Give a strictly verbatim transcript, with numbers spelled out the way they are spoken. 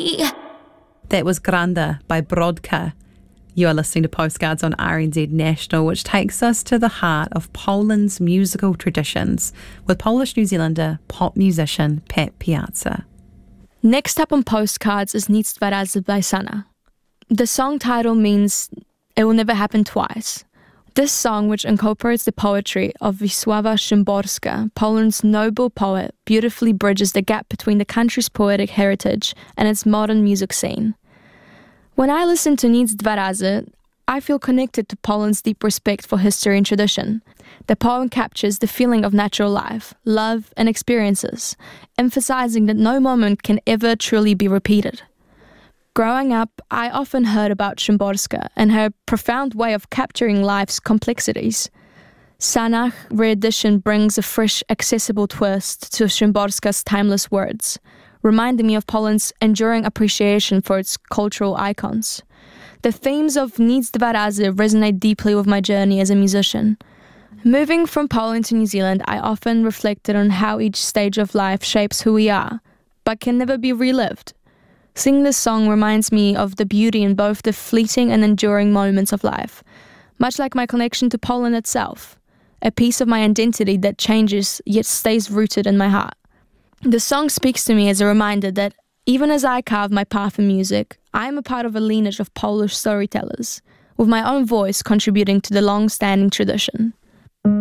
That was Granda by Brodka. You are listening to Postcards on R N Z National, which takes us to the heart of Poland's musical traditions with Polish-New Zealander pop musician Pat Piazza. Next up on Postcards is Nic dwa razy by Sana. The song title means it will never happen twice. This song, which incorporates the poetry of Wisława Szymborska, Poland's noble poet, beautifully bridges the gap between the country's poetic heritage and its modern music scene. When I listen to Nic dwa razy, I feel connected to Poland's deep respect for history and tradition. The poem captures the feeling of natural life, love, and experiences, emphasizing that no moment can ever truly be repeated. Growing up, I often heard about Szymborska and her profound way of capturing life's complexities. Sanach re-edition brings a fresh, accessible twist to Szymborska's timeless words, reminding me of Poland's enduring appreciation for its cultural icons. The themes of Nic dwa razy resonate deeply with my journey as a musician. Moving from Poland to New Zealand, I often reflected on how each stage of life shapes who we are, but can never be relived. Singing this song reminds me of the beauty in both the fleeting and enduring moments of life, much like my connection to Poland itself, a piece of my identity that changes yet stays rooted in my heart. The song speaks to me as a reminder that even as I carve my path in music, I am a part of a lineage of Polish storytellers, with my own voice contributing to the long-standing tradition.